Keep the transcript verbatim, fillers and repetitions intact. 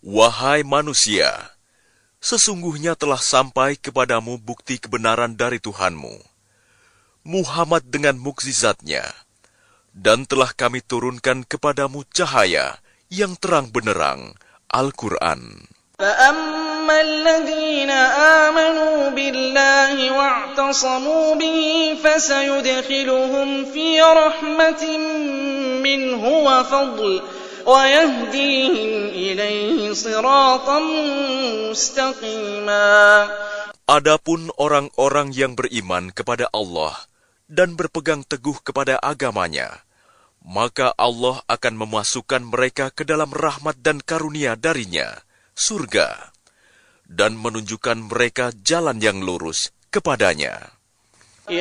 Wahai manusia, sesungguhnya telah sampai kepadamu bukti kebenaran dari Tuhanmu, Muhammad dengan mukjizatnya, dan telah kami turunkan kepadamu cahaya yang terang benderang, Al-Quran. فَأَمَّا الَّذِينَ آمَنُوا بِاللَّهِ وَاعْتَصَمُوا بِهِ فَسَيُدْخِلُهُمْ فِي رَحْمَةٍ مِّنْهُ وَفَضْلٍ وَيَهْدِيهِمْ إِلَيْهِ صِرَاطًا مُسْتَقِيمًا. Adapun orang-orang yang beriman kepada Allah dan berpegang teguh kepada agamanya, maka Allah akan memasukkan mereka ke dalam rahmat dan karunia darinya, surga, dan menunjukkan mereka jalan yang lurus kepadanya.